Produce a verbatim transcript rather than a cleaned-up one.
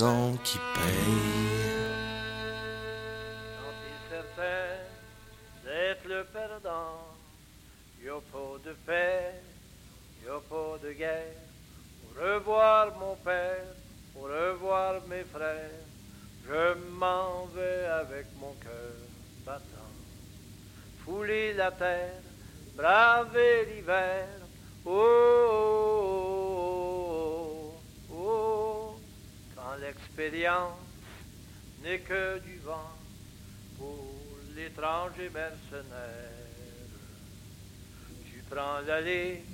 Sans qui paye. Quand t'es certain d'être le perdant, y a pas de paix, y a pas de guerre. Au revoir mon père, au revoir mes frères, je m'en vais avec mon cœur battant. Fouler la terre, braver l'hiver, oh, oh, oh, oh, quand l'expérience n'est que du vent pour l'étranger mercenaire. Tu prends l'allée